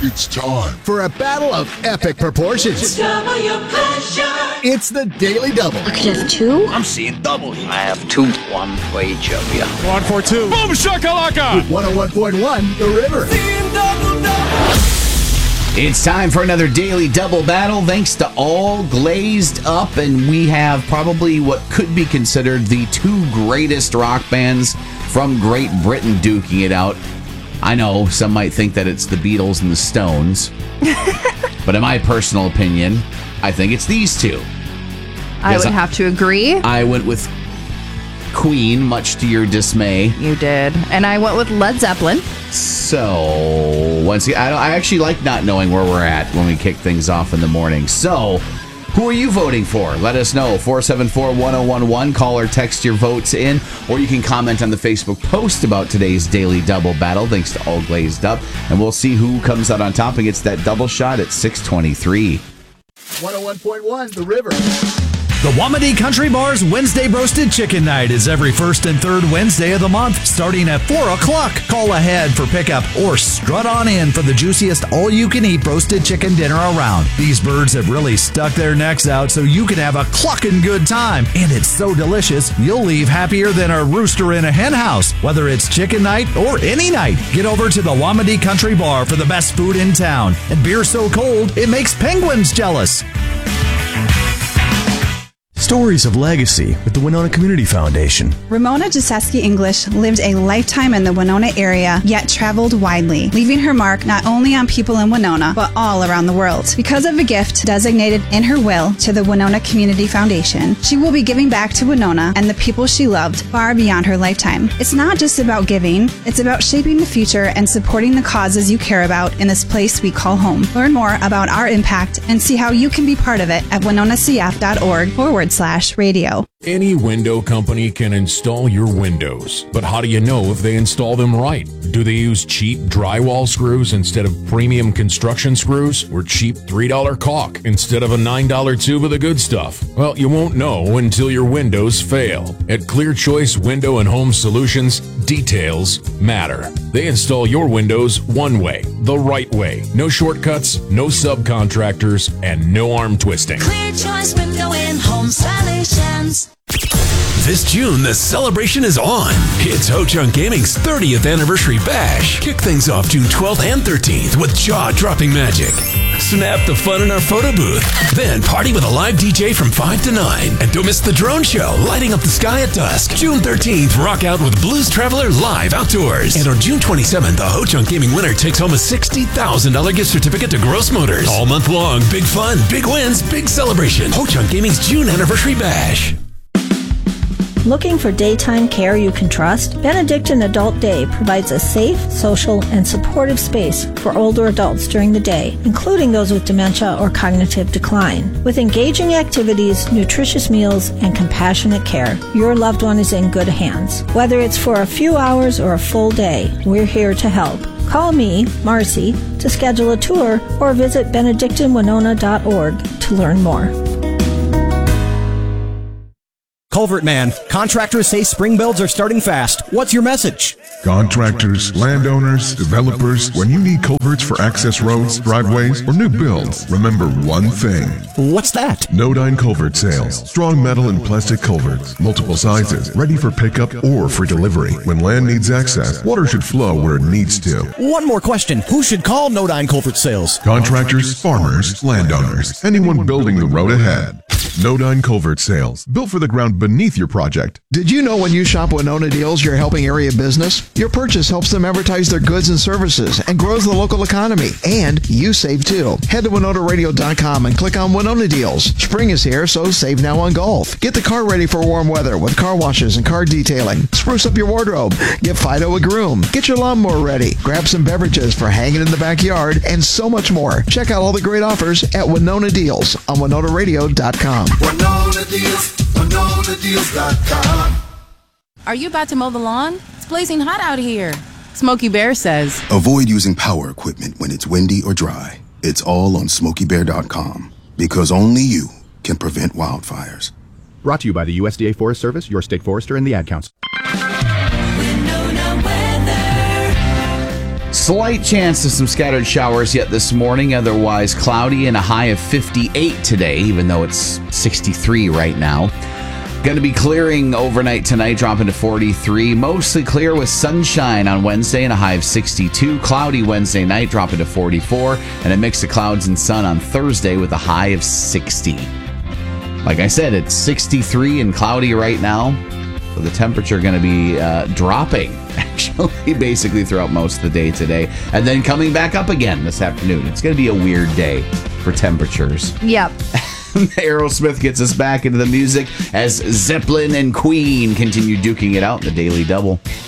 It's time for a battle of epic proportions. Double your pleasure. It's the Daily Double. I could have two. I'm seeing double here. I have two. One for each of you. 1 for 2. Boom shakalaka! With 101.1 The River. Seeing double, double. It's time for another Daily Double battle, thanks to All Glazed Up, and we have probably what could be considered the two greatest rock bands from Great Britain duking it out. I know some might think that it's the Beatles and the Stones, but in my personal opinion, I think it's these two. I would have to agree. I went with Queen, much to your dismay. You did. And I went with Led Zeppelin. So, once again, I actually like not knowing where we're at when we kick things off in the morning. So, who are you voting for? Let us know. 474-1011. Call or text your votes in. Or you can comment on the Facebook post about today's Daily Double battle, thanks to All Glazed Up. And we'll see who comes out on top and gets that double shot at 623. 101.1 The River. The Wamedy Country Bar's Wednesday Roasted Chicken Night is every first and third Wednesday of the month, starting at 4 o'clock. Call ahead for pickup or strut on in for the juiciest all-you-can-eat roasted chicken dinner around. These birds have really stuck their necks out so you can have a clucking good time. And it's so delicious, you'll leave happier than a rooster in a hen house. Whether it's chicken night or any night, get over to the Wamedy Country Bar for the best food in town. And beer so cold, it makes penguins jealous. Stories of Legacy with the Winona Community Foundation. Ramona Jaseski English lived a lifetime in the Winona area, yet traveled widely, leaving her mark not only on people in Winona, but all around the world. Because of a gift designated in her will to the Winona Community Foundation, she will be giving back to Winona and the people she loved far beyond her lifetime. It's not just about giving, it's about shaping the future and supporting the causes you care about in this place we call home. Learn more about our impact and see how you can be part of it at winonacf.org/radio. Any window company can install your windows, but how do you know if they install them right? Do they use cheap drywall screws instead of premium construction screws, or cheap $3 caulk instead of a $9 tube of the good stuff? Well, you won't know until your windows fail. At Clear Choice Window and Home Solutions, details matter. They install your windows one way, the right way. No shortcuts, no subcontractors, and no arm twisting. Clear Choice Window and Home Solutions. This June, the celebration is on. It's Ho-Chunk Gaming's 30th Anniversary Bash. Kick things off June 12th and 13th with jaw-dropping magic. Snap the fun in our photo booth. Then party with a live DJ from 5 to 9. And don't miss the drone show, lighting up the sky at dusk. June 13th, rock out with Blues Traveler live outdoors. And on June 27th, the Ho-Chunk Gaming winner takes home a $60,000 gift certificate to Gross Motors. All month long, big fun, big wins, big celebration. Ho-Chunk Gaming's June Anniversary Bash. Looking for daytime care you can trust? Benedictine Adult Day provides a safe, social, and supportive space for older adults during the day, including those with dementia or cognitive decline. With engaging activities, nutritious meals, and compassionate care, your loved one is in good hands. Whether it's for a few hours or a full day, we're here to help. Call me, Marcy, to schedule a tour or visit benedictinewinona.org to learn more. Culvert Man, contractors say spring builds are starting fast. What's your message? Contractors, landowners, developers, when you need culverts for access roads, driveways, or new builds, remember one thing. What's that? Nodine Culvert Sales. Strong metal and plastic culverts, multiple sizes, ready for pickup or for delivery. When land needs access, water should flow where it needs to. One more question. Who should call Nodine Culvert Sales? Contractors, farmers, landowners, anyone building the road ahead. Nodine Culvert Sales. Built for the ground beneath your project. Did you know when you shop Winona Deals, you're helping area business? Your purchase helps them advertise their goods and services and grows the local economy. And you save too. Head to WinonaRadio.com and click on Winona Deals. Spring is here, so save now on golf. Get the car ready for warm weather with car washes and car detailing. Spruce up your wardrobe. Give Fido a groom. Get your lawnmower ready. Grab some beverages for hanging in the backyard and so much more. Check out all the great offers at Winona Deals on WinonaRadio.com. Winona Deals, WinonaDeals.com. Are you about to mow the lawn? It's blazing hot out here. Smokey Bear says, avoid using power equipment when it's windy or dry. It's all on SmokeyBear.com because only you can prevent wildfires. Brought to you by the USDA Forest Service, your state forester, and the Ad Council. Slight chance of some scattered showers yet this morning, otherwise cloudy and a high of 58 today, even though it's 63 right now. Going to be clearing overnight tonight, dropping to 43. Mostly clear with sunshine on Wednesday and a high of 62. Cloudy Wednesday night, dropping to 44. And a mix of clouds and sun on Thursday with a high of 60. Like I said, it's 63 and cloudy right now. So the temperature going to be dropping, actually, basically throughout most of the day today. And then coming back up again this afternoon. It's going to be a weird day for temperatures. Yep. Aerosmith gets us back into the music as Zeppelin and Queen continue duking it out in the Daily Double.